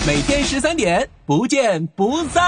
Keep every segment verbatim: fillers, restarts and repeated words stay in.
每天十三点，不见不散。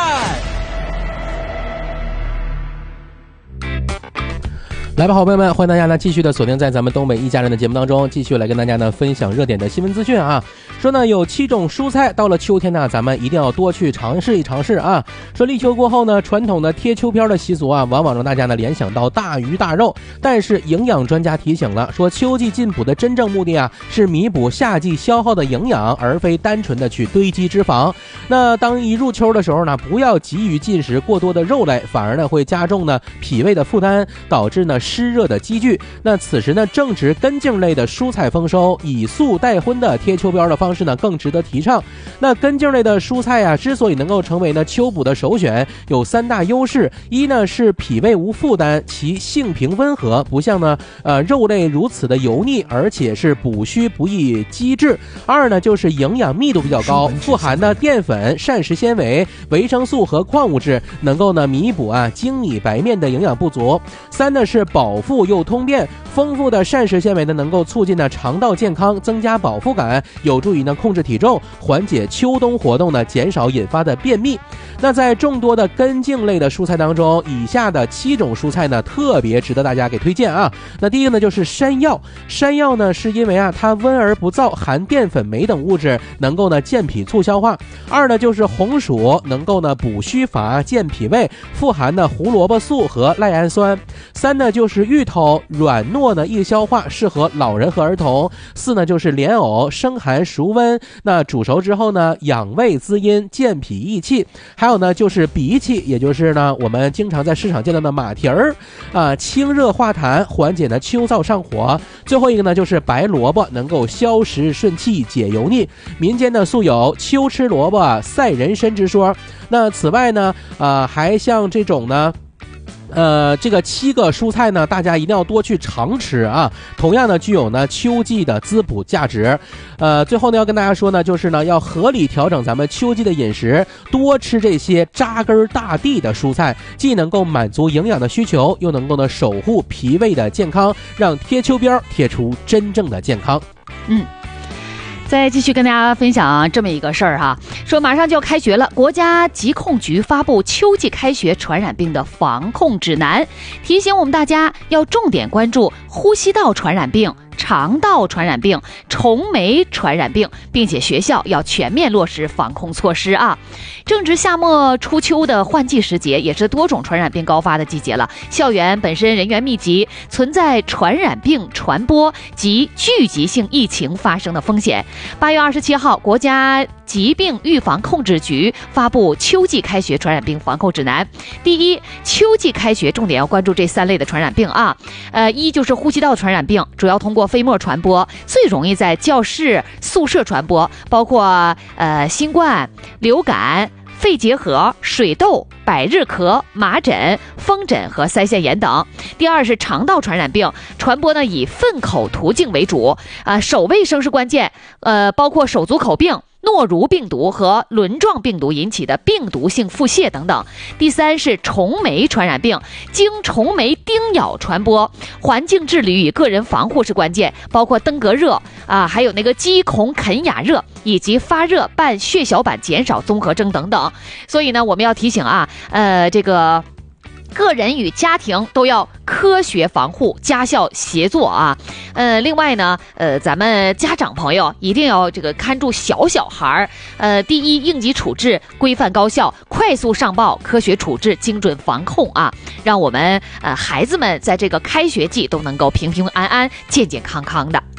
来吧，好朋友们，欢迎大家呢继续的锁定在咱们东北一家人的节目当中，继续来跟大家呢分享热点的新闻资讯啊。说呢有七种蔬菜到了秋天呢，咱们一定要多去尝试一尝试啊。说立秋过后呢，传统的贴秋膘的习俗啊，往往让大家呢联想到大鱼大肉，但是营养专家提醒了，说秋季进补的真正目的啊，是弥补夏季消耗的营养，而非单纯的去堆积脂肪。那当一入秋的时候呢，不要急于进食过多的肉类，反而呢会加重呢脾胃的负担，导致呢湿热的积聚。那此时呢正值根茎类的蔬菜丰收，以素代荤的贴秋膘的方式呢更值得提倡。那根茎类的蔬菜啊，之所以能够成为呢秋补的首选，有三大优势：一呢是脾胃无负担，其性平温和，不像呢呃肉类如此的油腻，而且是补虚不易积滞；二呢就是营养密度比较高，富含呢淀粉、膳食纤维、维生素和矿物质，能够呢弥补啊精米白面的营养不足；三呢是饱腹又通便，丰富的膳食纤维呢能够促进呢肠道健康，增加饱腹感，有助于呢控制体重，缓解秋冬活动呢减少引发的便秘。那在众多的根茎类的蔬菜当中，以下的七种蔬菜呢特别值得大家给推荐啊。那第一个呢就是山药，山药呢是因为啊它温而不燥，含淀粉酶等物质，能够呢健脾促消化。二呢就是红薯，能够呢补虚乏、健脾胃，富含呢胡萝卜素和赖氨酸。三呢就是芋头，软糯呢易消化，适合老人和儿童。四呢就是莲藕，生寒熟温，那煮熟之后呢养胃滋阴，健脾益气。还有呢就是荸荠，也就是呢我们经常在市场见到的马蹄儿啊，清热化痰，缓解呢秋燥上火。最后一个呢就是白萝卜，能够消食顺气，解油腻。民间呢素有秋吃萝卜赛人参之说。那此外呢啊、呃、还像这种呢呃，这个七个蔬菜呢，大家一定要多去常吃啊。同样呢，具有呢秋季的滋补价值。呃，最后呢，要跟大家说呢，就是呢，要合理调整咱们秋季的饮食，多吃这些扎根大地的蔬菜，既能够满足营养的需求，又能够呢守护脾胃的健康，让贴秋膘贴出真正的健康。 嗯。再继续跟大家分享这么一个事儿哈，说马上就要开学了，国家疾控局发布秋季开学传染病的防控指南，提醒我们大家要重点关注呼吸道传染病、肠道传染病、虫媒传染病，并且学校要全面落实防控措施啊。正值夏末初秋的换季时节，也是多种传染病高发的季节了。校园本身人员密集，存在传染病传播及聚集性疫情发生的风险。八月二十七号，国家疾病预防控制局发布秋季开学传染病防控指南。第一，秋季开学重点要关注这三类的传染病啊。呃，一就是呼吸道传染病，主要通过飞沫传播，最容易在教室、宿舍传播，包括呃新冠、流感、肺结核、水痘、百日咳、麻疹、风疹和腮腺炎等。第二是肠道传染病，传播呢以粪口途径为主，呃，手卫生是关键，呃，包括手足口病、诺如病毒和轮状病毒引起的病毒性腹泻等等。第三是虫媒传染病，经虫媒叮咬传播，环境治理与个人防护是关键，包括登革热啊，还有那个鸡孔肯雅热，以及发热伴血小板减少综合征等等。所以呢，我们要提醒啊，呃，这个个人与家庭都要科学防护，家校协作啊。呃，另外呢，呃，咱们家长朋友一定要这个看住小小孩。呃，第一，应急处置规范高效，快速上报，科学处置，精准防控啊，让我们呃孩子们在这个开学季都能够平平安安、健健康康的。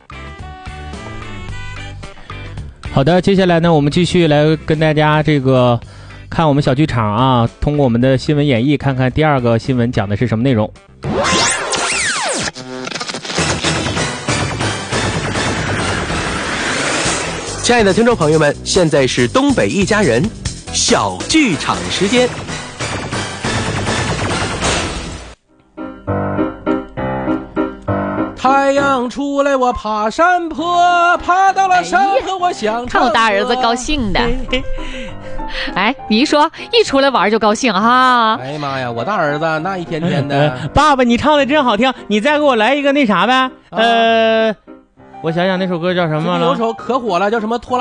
好的，接下来呢，我们继续来跟大家这个看我们小剧场啊，通过我们的新闻演绎，看看第二个新闻讲的是什么内容。 亲爱的听众朋友们，现在是东北一家人小剧场时间。 太阳出来，我爬山坡，爬到了山和我想唱歌。 看我大儿子高兴的。哎，你一说一出来玩就高兴哈。 哎呀妈呀，我大儿子那一天天的、 呃、爸爸你唱的真好听，你再给我来一个那啥呗、啊、呃我想想那首歌叫什么了， 有首可火了，叫什么拖拉